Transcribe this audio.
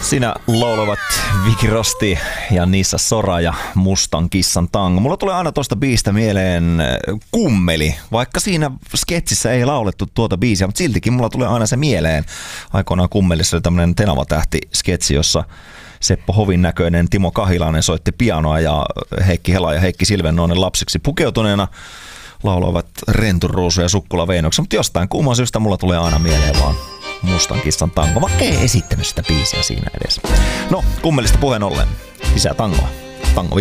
Siinä laulavat Vicky Rosti ja Nissa Sora ja Mustan kissan tango. Mulla tulee aina tosta biistä mieleen Kummeli, vaikka siinä sketsissä ei laulettu tuota biisiä, mutta siltikin mulla tulee aina se mieleen. Aikoinaan Kummelissa oli tämmönen Tenava-tähti-sketsi, jossa Seppo Hovin näköinen Timo Kahilainen soitti pianoa ja Heikki Hela ja Heikki Silvennoinen lapsiksi pukeutuneena lauloivat Renturuusu ja Sukkula Veinoksen, mutta jostain kumman syystä mulla tulee aina mieleen vaan Mustan kissan tango, vaikka ei esittänyt sitä biisiä siinä edes. No, Kummelista puheen ollen, lisää tangoa. Tango